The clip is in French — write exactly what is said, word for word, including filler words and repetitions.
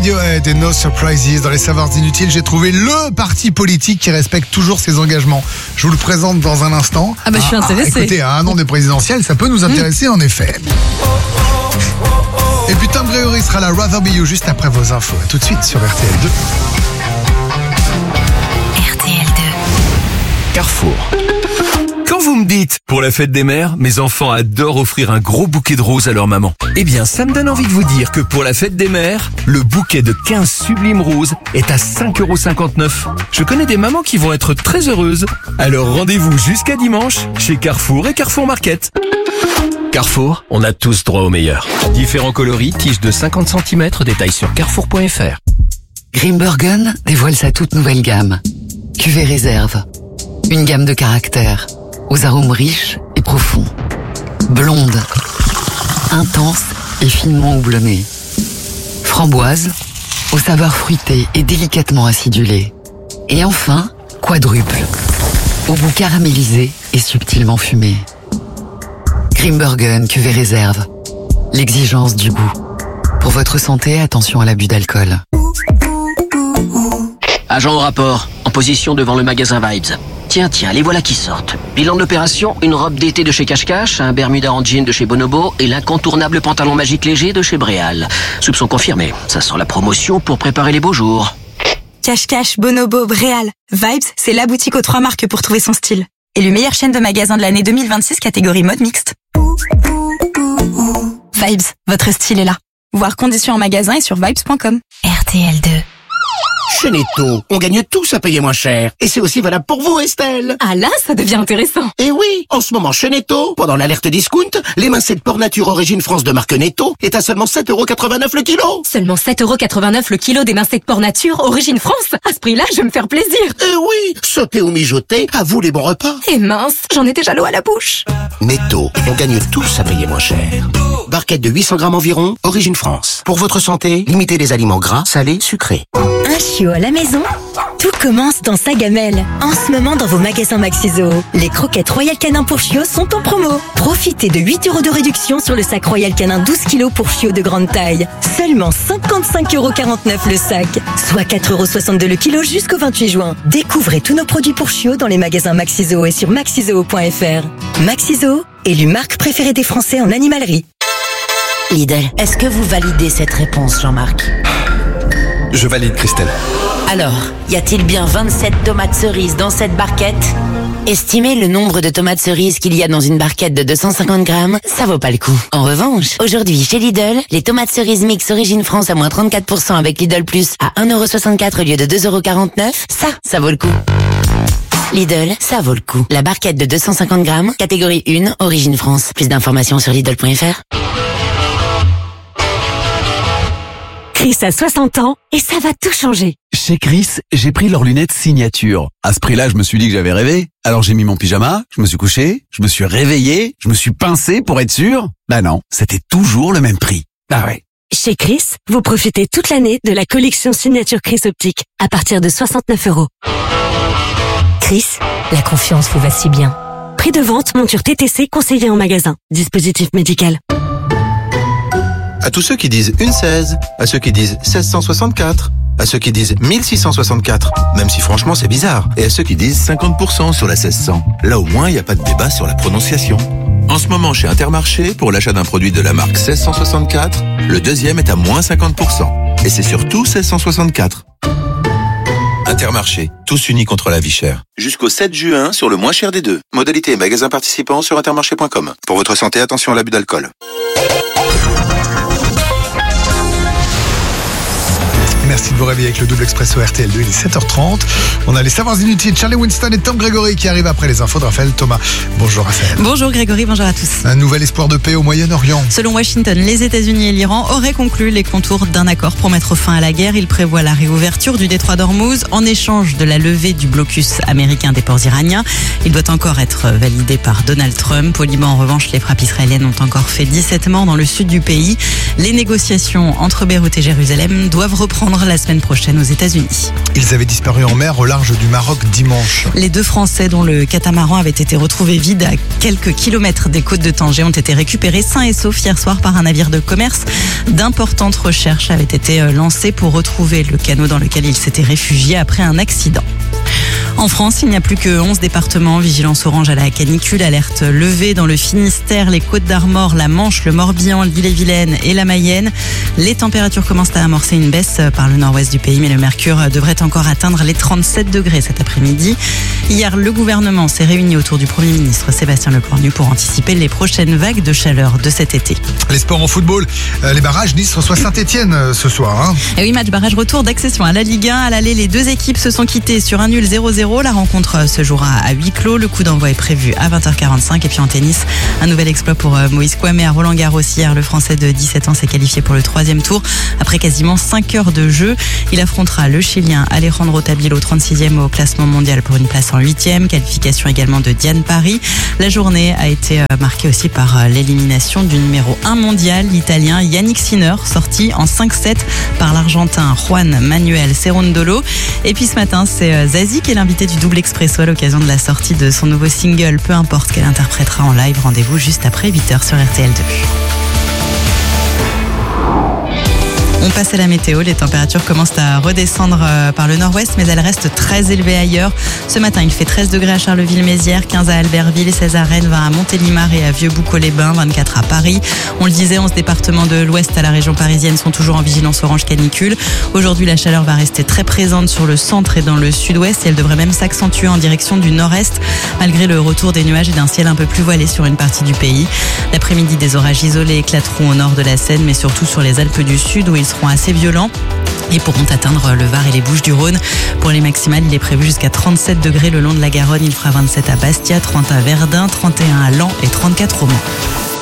Radiohead et No Surprises. Dans les savoirs inutiles, j'ai trouvé le parti politique qui respecte toujours ses engagements. Je vous le présente dans un instant. Ah bah je suis intéressée. Ah, écoutez, à un an des présidentielles, ça peut nous intéresser mmh. en effet. Et puis Tom Grégory sera là, Rather Be You, juste après vos infos. A tout de suite sur R T L deux. R T L deux. Carrefour. Quand vous me dites, pour la fête des mères, mes enfants adorent offrir un gros bouquet de roses à leur maman. Eh bien, ça me donne envie de vous dire que pour la fête des mères, le bouquet de quinze sublimes roses est à cinq euros cinquante-neuf. Je connais des mamans qui vont être très heureuses. Alors rendez-vous jusqu'à dimanche chez Carrefour et Carrefour Market. Carrefour, on a tous droit au meilleur. Différents coloris, tiges de cinquante centimètres, détails sur carrefour point f r. Grimbergen dévoile sa toute nouvelle gamme. Cuvée réserve. Une gamme de caractères, aux arômes riches et profonds. Blonde, intense et finement houblonnée. Framboise, aux saveurs fruitées et délicatement acidulées. Et enfin, quadruple, au goût caramélisé et subtilement fumé. Grimbergen cuvée réserve. L'exigence du goût. Pour votre santé, attention à l'abus d'alcool. Agent au rapport, en position devant le magasin Vibes. Tiens, tiens, les voilà qui sortent. Bilan de l'opération, une robe d'été de chez Cache Cache, un bermuda en jean de chez Bonobo et l'incontournable pantalon magique léger de chez Bréal. Soupçon confirmé, ça sent la promotion pour préparer les beaux jours. Cache Cache, Bonobo, Bréal. Vibes, c'est la boutique aux trois marques pour trouver son style. Élu meilleure chaîne de magasins de l'année deux mille vingt-six, catégorie mode mixte. Vibes, votre style est là. Voir conditions en magasin et sur vibes point com. R T L deux. Chez Netto, on gagne tous à payer moins cher. Et c'est aussi valable pour vous, Estelle. Ah là, ça devient intéressant. Et oui, en ce moment chez Netto, pendant l'alerte discount, l'émincette Port Nature Origine France de marque Netto est à seulement sept euros quatre-vingt-neuf le kilo. Seulement sept euros quatre-vingt-neuf le kilo d'émincette Port Nature Origine France. À ce prix-là, je vais me faire plaisir. Et oui, sauter ou mijoter, à vous les bons repas. Et mince, j'en ai déjà l'eau à la bouche. Netto, on gagne tous à payer moins cher. Barquette de huit cents grammes environ, Origine France. Pour votre santé, limitez les aliments gras, salés, sucrés. Un chiot à la maison? Tout commence dans sa gamelle. En ce moment, dans vos magasins Maxiso, les croquettes Royal Canin pour chiots sont en promo. Profitez de huit euros de réduction sur le sac Royal Canin douze kilos pour chiots de grande taille. Seulement cinquante-cinq euros quarante-neuf le sac, soit quatre euros soixante-deux le kilo jusqu'au vingt-huit juin. Découvrez tous nos produits pour chiots dans les magasins Maxiso et sur maxizoo point f r. Maxiso, élu marque préférée des Français en animalerie. Lidl, est-ce que vous validez cette réponse, Jean-Marc? Je valide, Christelle. Alors, y a-t-il bien vingt-sept tomates cerises dans cette barquette? Estimez le nombre de tomates cerises qu'il y a dans une barquette de deux cent cinquante grammes, ça vaut pas le coup. En revanche, aujourd'hui, chez Lidl, les tomates cerises mix Origine France à moins trente-quatre pour cent avec Lidl Plus à un euro soixante-quatre au lieu de deux euros quarante-neuf, ça, ça vaut le coup. Lidl, ça vaut le coup. La barquette de deux cent cinquante grammes, catégorie un, Origine France. Plus d'informations sur Lidl point f r. Chris a soixante ans et ça va tout changer. Chez Chris, j'ai pris leurs lunettes signature. À ce prix-là, je me suis dit que j'avais rêvé. Alors j'ai mis mon pyjama, je me suis couché, je me suis réveillé, je me suis pincé pour être sûr. Bah non, c'était toujours le même prix. Ah ouais. Chez Chris, vous profitez toute l'année de la collection signature Chris Optique à partir de soixante-neuf euros. Chris, la confiance vous va si bien. Prix de vente, monture T T C conseillé en magasin. Dispositif médical. À tous ceux qui disent une seize, à ceux qui disent seize cent soixante-quatre, à ceux qui disent mille six cent soixante-quatre, même si franchement c'est bizarre, et à ceux qui disent cinquante pour cent sur la seize cents. Là au moins, il n'y a pas de débat sur la prononciation. En ce moment, chez Intermarché, pour l'achat d'un produit de la marque seize cent soixante-quatre, le deuxième est à moins cinquante pour cent. Et c'est surtout seize cent soixante-quatre. Intermarché, tous unis contre la vie chère. Jusqu'au sept juin sur le moins cher des deux. Modalité et magasins participants sur intermarché point com. Pour votre santé, attention à l'abus d'alcool. Merci de vous réveiller avec le double expresso R T L deux, il est sept heures trente. On a les savoirs inutiles, Charlie Winston et Tom Grégory qui arrivent après les infos de Raphaël Thomas. Bonjour Raphaël. Bonjour Grégory, bonjour à tous. Un nouvel espoir de paix au Moyen-Orient. Selon Washington, les États-Unis et l'Iran auraient conclu les contours d'un accord pour mettre fin à la guerre. Il prévoit la réouverture du détroit d'Ormuz en échange de la levée du blocus américain des ports iraniens. Il doit encore être validé par Donald Trump. Au Liban, en revanche, les frappes israéliennes ont encore fait dix-sept morts dans le sud du pays. Les négociations entre Beyrouth et Jérusalem doivent reprendre la la semaine prochaine aux États-Unis. Ils avaient disparu en mer au large du Maroc dimanche. Les deux Français dont le catamaran avait été retrouvé vide à quelques kilomètres des côtes de Tanger ont été récupérés sains et saufs hier soir par un navire de commerce. D'importantes recherches avaient été lancées pour retrouver le canot dans lequel ils s'étaient réfugiés après un accident. En France, il n'y a plus que onze départements. Vigilance orange à la canicule, alerte levée dans le Finistère, les Côtes-d'Armor, la Manche, le Morbihan, l'Ille-et-Vilaine et la Mayenne. Les températures commencent à amorcer une baisse par le nord-ouest du pays, mais le mercure devrait encore atteindre les trente-sept degrés cet après-midi. Hier, le gouvernement s'est réuni autour du Premier ministre Sébastien Lecornu pour anticiper les prochaines vagues de chaleur de cet été. Les sports en football, euh, les barrages, Nice reçoit Saint-Etienne euh, ce soir. Hein. Et oui, match barrage retour d'accession à la Ligue un. À l'aller, les deux équipes se sont quittées sur un nul zéro zéro. La rencontre se jouera à huis clos. Le coup d'envoi est prévu à vingt heures quarante-cinq. Et puis en tennis, un nouvel exploit pour Moïse Kouamé à Roland-Garros. Hier, le Français de dix-sept ans s'est qualifié pour le troisième tour. Après quasiment cinq heures de jeu, il affrontera le Chilien Alejandro Tabilo, trente-sixième au classement mondial pour une place en huitième. Qualification également de Diane Paris. La journée a été marquée aussi par l'élimination du numéro un mondial, l'Italien Yannick Sinner, sorti en cinq sept par l'Argentin Juan Manuel Cerundolo. Et puis ce matin, c'est Zazie qui est l'invité du Double Expresso à l'occasion de la sortie de son nouveau single, peu importe qu'elle interprétera en live. Rendez-vous juste après huit heures sur R T L deux. On passe à la météo, les températures commencent à redescendre par le nord-ouest, mais elles restent très élevées ailleurs. Ce matin, il fait treize degrés à Charleville-Mézières, quinze à Albertville, seize à Rennes, vingt à Montélimar et à Vieux-Boucau-les-Bains, vingt-quatre à Paris. On le disait, onze départements de l'ouest à la région parisienne sont toujours en vigilance orange canicule. Aujourd'hui, la chaleur va rester très présente sur le centre et dans le sud-ouest et elle devrait même s'accentuer en direction du nord-est, malgré le retour des nuages et d'un ciel un peu plus voilé sur une partie du pays. L'après-midi, des orages isolés éclateront au nord de la Seine, mais surtout sur les Alpes du Sud où ils seront assez violents et pourront atteindre le Var et les Bouches-du-Rhône. Pour les maximales, il est prévu jusqu'à trente-sept degrés le long de la Garonne. Il fera vingt-sept à Bastia, trente à Verdun, trente et un à Laon et trente-quatre au Mans.